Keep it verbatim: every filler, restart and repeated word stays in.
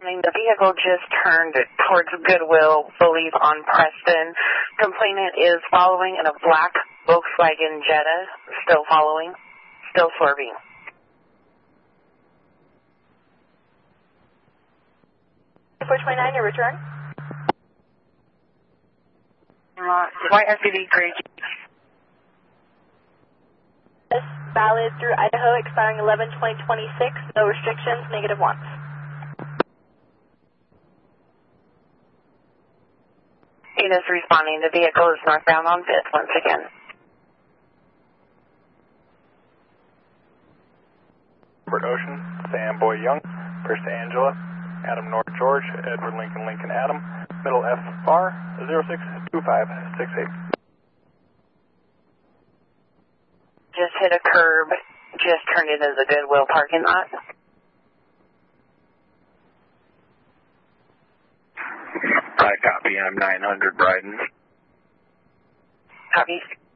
The vehicle just turned towards Goodwill, believe on Preston. Complainant is following in a black Volkswagen Jetta, still following, still swerving. four twenty-nine, your return. Uh, white S U V, gray Jeep. Yes, valid through Idaho, expiring eleven twenty twenty-six. No restrictions, negative one. It is responding. The vehicle is northbound on Fifth once again. Robert Ocean, Sam Boy Young, First Angela, Adam North George, Edward Lincoln Lincoln Adam, middle F R, zero six two five six eight. Just hit a curb, just turned into the Goodwill parking lot. I copy, I'm nine hundred Bryden. Copy.